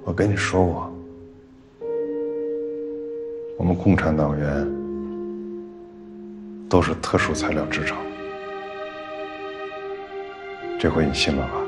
我跟你说过，我们共产党员都是特殊材料制成，这回你信了吧？